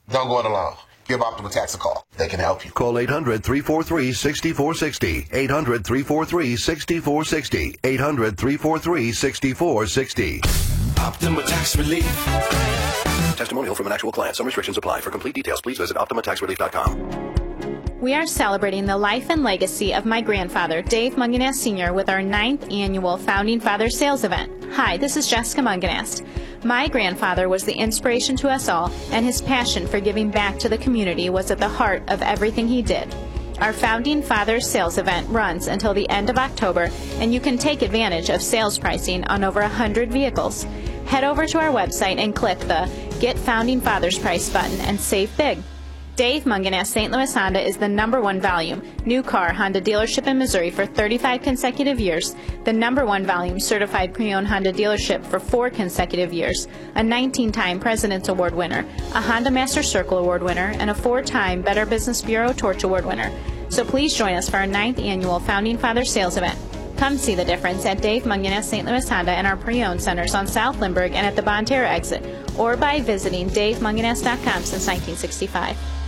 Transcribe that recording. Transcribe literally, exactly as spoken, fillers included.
Don't go it alone. Give Optima Tax a call. They can help you. Call eight hundred, three four three, six four six zero. eight hundred, three four three, six four six zero. eight hundred, three four three, six four six zero. Optima Tax Relief. Testimonial from an actual client. Some restrictions apply. For complete details, please visit optima tax relief dot com. We are celebrating the life and legacy of my grandfather, Dave Mungenast Senior, with our ninth annual Founding Father Sales Event. Hi, this is Jessica Mungenast. My grandfather was the inspiration to us all, and his passion for giving back to the community was at the heart of everything he did. Our Founding Fathers Sales Event runs until the end of October, and you can take advantage of sales pricing on over one hundred vehicles. Head over to our website and click the Get Founding Fathers Price button and save big. Dave Mungenast Saint Louis Honda is the number one volume new car Honda dealership in Missouri for thirty-five consecutive years, the number one volume certified pre-owned Honda dealership for four consecutive years, a nineteen-time President's Award winner, a Honda Master Circle Award winner, and a four-time Better Business Bureau Torch Award winner. So please join us for our ninth annual Founding Father Sales Event. Come see the difference at Dave Mungenast Saint Louis Honda and our pre-owned centers on South Lindbergh and at the Bonterra exit, or by visiting dave mungenast dot com since nineteen sixty-five.